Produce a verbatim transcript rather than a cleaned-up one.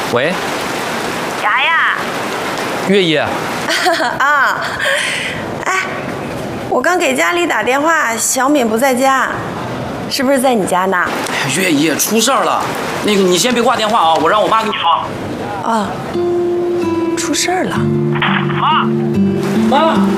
喂， 啥呀？ 月姨。 啊，哎，我刚给家里打电话，小敏不在家，是不是在你家呢？ 月姨出事儿了，那个你先别挂电话啊，我让我妈跟你说。 啊，出事儿了。 妈，妈。